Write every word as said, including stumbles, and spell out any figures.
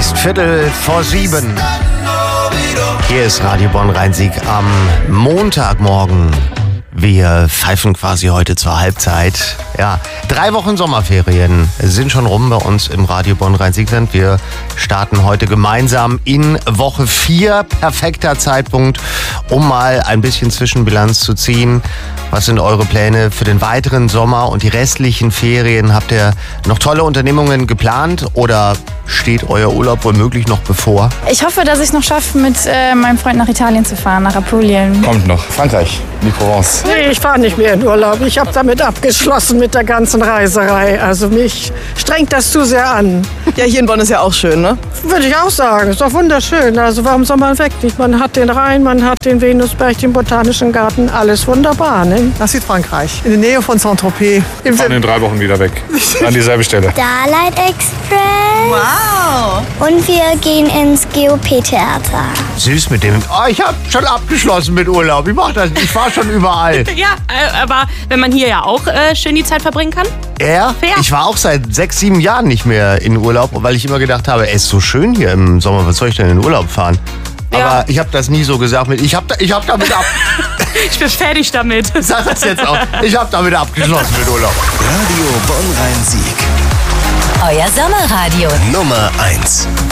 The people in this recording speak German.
ist Viertel vor sieben. Hier ist Radio Bonn-Rhein-Sieg am Montagmorgen. Wir pfeifen quasi heute zur Halbzeit. Ja, drei Wochen Sommerferien sind schon rum bei uns im Radio Bonn-Rhein-Sieg-Land. Wir starten heute gemeinsam in Woche vier. Perfekter Zeitpunkt, um mal ein bisschen Zwischenbilanz zu ziehen. Was sind eure Pläne für den weiteren Sommer und die restlichen Ferien? Habt ihr noch tolle Unternehmungen geplant oder steht euer Urlaub womöglich noch bevor? Ich hoffe, dass ich es noch schaffe, mit äh, meinem Freund nach Italien zu fahren, nach Apulien. Kommt noch. Frankreich, die Provence. Nee, ich fahre nicht mehr in Urlaub. Ich habe damit abgeschlossen mit der ganzen Reiserei. Also mich strengt das zu sehr an. Ja, hier in Bonn ist ja auch schön, ne? Würde ich auch sagen. Ist doch wunderschön. Also warum soll man weg nicht? Man hat den Rhein, man hat den Venusberg, den Botanischen Garten. Alles wunderbar, ne? Nach Südfrankreich, in der Nähe von Saint-Tropez. Wir fahren in drei Wochen wieder weg. An dieselbe Stelle. Starlight Express. Wow! Und wir gehen ins G O P-Theater. Süß mit dem. Oh, ich habe schon abgeschlossen mit Urlaub. Ich mach das. Ich war schon überall. Ja, äh, aber wenn man hier ja auch äh, schön die Zeit verbringen kann. Ja, Fair. ich war auch seit sechs, sieben Jahren nicht mehr in Urlaub, weil ich immer gedacht habe, es ist so schön hier im Sommer, was soll ich denn in Urlaub fahren? Ja. Aber ich habe das nie so gesagt. Mit, ich habe ich hab damit ab. Ich bin fertig damit. Sag das jetzt auch. Ich habe damit abgeschlossen mit Urlaub. Radio Bonn-Rhein-Sieg. Euer Sommerradio. Nummer eins.